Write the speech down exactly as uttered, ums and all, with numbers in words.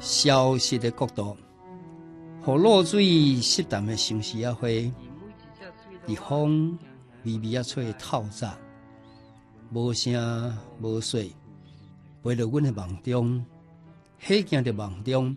消失的国度，互露水湿淡的相思啊花，伫风微微啊吹透早，无声无息，飞到阮的梦中，迄行的梦中，